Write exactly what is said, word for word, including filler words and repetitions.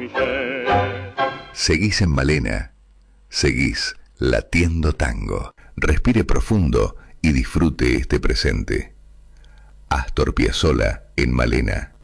Monge. Seguís en Malena. Seguís latiendo tango. Respire profundo y disfrute este presente. Astor Piazzolla en Malena.